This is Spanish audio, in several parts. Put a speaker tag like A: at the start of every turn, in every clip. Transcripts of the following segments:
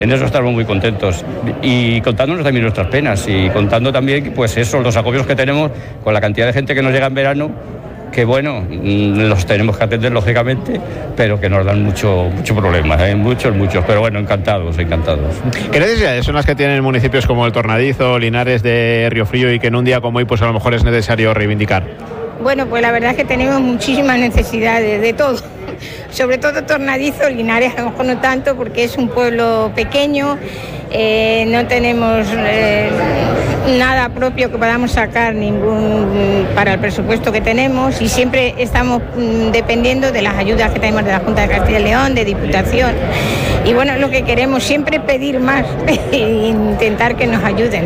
A: En eso estamos muy contentos y contándonos también nuestras penas y contando también, pues eso, los agobios que tenemos con la cantidad de gente que nos llega en verano, que bueno, los tenemos que atender lógicamente, pero que nos dan mucho problema, muchos, pero bueno, encantados.
B: ¿Qué necesidades son las que tienen municipios como el Tornadizo, Linares de Riofrío y que en un día como hoy pues a lo mejor es necesario reivindicar?
C: Bueno, pues la verdad es que tenemos muchísimas necesidades de todo, sobre todo Tornadizo, Linares a lo mejor no tanto porque es un pueblo pequeño, no tenemos nada propio que podamos sacar para el presupuesto que tenemos y siempre estamos dependiendo de las ayudas que tenemos de la Junta de Castilla y León, de Diputación y bueno, lo que queremos siempre es pedir más e intentar que nos ayuden.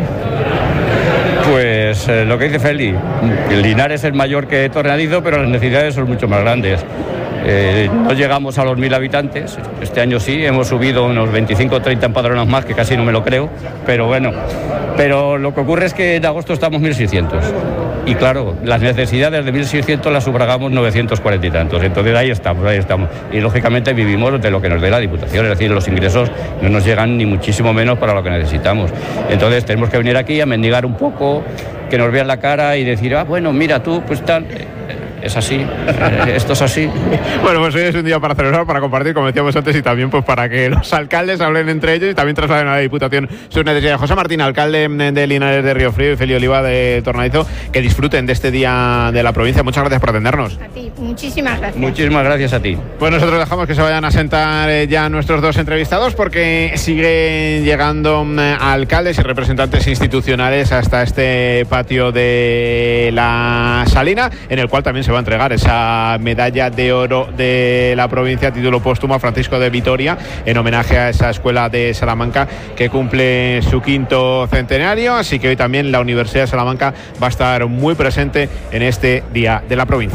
A: Pues lo que dice Feli, Linares es mayor que Tornadizo, pero las necesidades son mucho más grandes. No llegamos a los 1.000 habitantes, este año sí, hemos subido unos 25 o 30 empadronados más, que casi no me lo creo, pero bueno. Pero lo que ocurre es que en agosto estamos 1.600 y claro, las necesidades de 1.600 las sufragamos 940 y tantos, entonces ahí estamos. Y lógicamente vivimos de lo que nos dé la Diputación, es decir, los ingresos no nos llegan ni muchísimo menos para lo que necesitamos. Entonces tenemos que venir aquí a mendigar un poco, que nos vean la cara y decir, bueno, mira tú, pues tal... Es así, esto es así.
B: Bueno, pues hoy es un día para celebrar, para compartir, como decíamos antes, y también pues para que los alcaldes hablen entre ellos y también trasladen a la Diputación sus necesidades. José Martín, alcalde de Linares de Riofrío, y Feli Oliva de Tornadizo, que disfruten de este día de la provincia. Muchas gracias por atendernos.
C: A ti, muchísimas gracias.
A: Muchísimas gracias a ti.
B: Pues nosotros dejamos que se vayan a sentar ya nuestros dos entrevistados porque siguen llegando alcaldes y representantes institucionales hasta este patio de la Salina, en el cual también se va a entregar esa medalla de oro de la provincia a título póstumo a Francisco de Vitoria en homenaje a esa escuela de Salamanca que cumple su 5º centenario, así que hoy también la Universidad de Salamanca va a estar muy presente en este Día de la Provincia.